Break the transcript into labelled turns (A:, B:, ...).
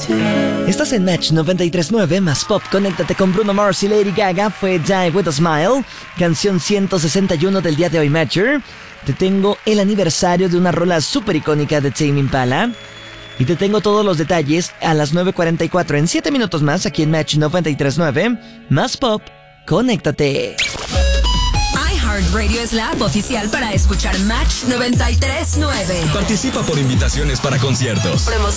A: Estás en Match 93.9 más pop. Conéctate con Bruno Mars y Lady Gaga. Fue Die With A Smile, canción 161 del día de hoy, Matcher. Te tengo el aniversario de una rola súper icónica de Tame Impala. Y te tengo todos los detalles a las 9:44 en 7 minutos más aquí en Match 93.9 más pop. Conéctate.
B: iHeartRadio es la app oficial para escuchar Match 93.9.
C: Participa por invitaciones para conciertos,
B: promociones